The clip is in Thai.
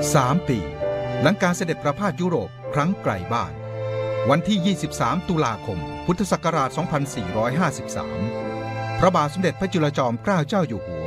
3 ปีหลังการเสด็จประพาสยุโรปครั้งไกลบ้านวันที่ 23 ตุลาคม พุทธศักราช 2453 พระบาทสมเด็จพระจุลจอมเกล้าเจ้าอยู่หัว